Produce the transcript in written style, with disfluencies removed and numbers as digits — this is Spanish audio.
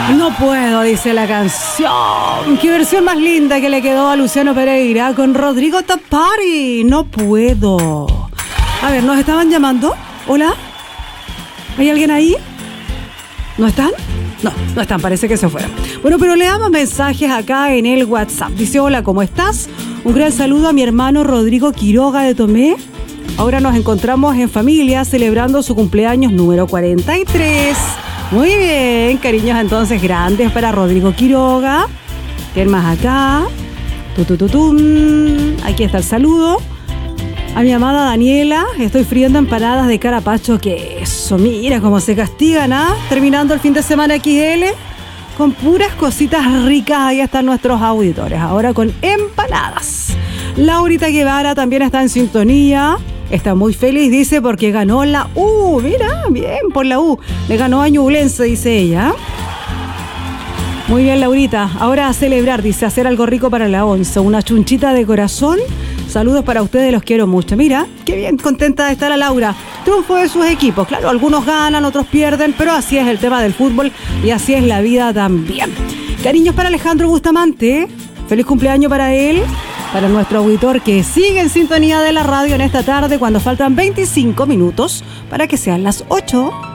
No puedo, dice la canción. Qué versión más linda que le quedó a Luciano Pereira con Rodrigo Tapari. No puedo. A ver, ¿nos estaban llamando? ¿Hola? ¿Hay alguien ahí? ¿No están? No están, parece que se fueron. Bueno, pero leamos mensajes acá en el WhatsApp. Dice, hola, ¿cómo estás? Un gran saludo a mi hermano Rodrigo Quiroga de Tomé. Ahora nos encontramos en familia celebrando su cumpleaños número 43. Muy bien, cariños entonces grandes para Rodrigo Quiroga. ¿Quién más acá? Aquí está el saludo. A mi amada Daniela, estoy friendo empanadas de carapacho queso. Mira cómo se castigan, ¿ah? Terminando el fin de semana XL con puras cositas ricas. Ahí están nuestros auditores, ahora con empanadas. Laurita Guevara también está en sintonía. Está muy feliz, dice, porque ganó la U. Mira, bien, por la U. Le ganó a Ñublense, dice ella. Muy bien, Laurita. Ahora a celebrar, dice, hacer algo rico para la once. Una chunchita de corazón. Saludos para ustedes, los quiero mucho. Mira, qué bien, contenta de estar a Laura. Triunfo de sus equipos. Claro, algunos ganan, otros pierden, pero así es el tema del fútbol y así es la vida también. Cariños para Alejandro Bustamante. Feliz cumpleaños para él. Para nuestro auditor que sigue en sintonía de la radio en esta tarde cuando faltan 25 minutos para que sean las 8.